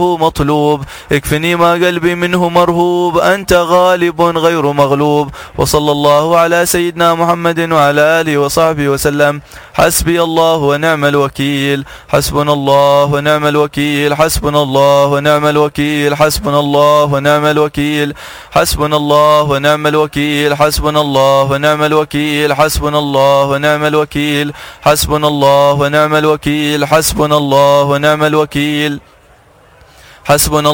مطلوب اكفني ما قلبي منه مرهوب أنت غالب غير مغلوب وصلى الله على سيدنا محمد وعلى آله وصحبه وسلم. حسبي الله ونعم الوكيل حسبنا الله ونعم الوكيل حسبنا الله ونعم الوكيل حسبنا الله ونعم الوكيل حسبنا الله ونعم الوكيل حسبنا الله ونعم الوكيل حسبنا الله ونعم الوكيل حسبنا الله ونعم الوكيل حسبنا الله ونعم الوكيل حسبنا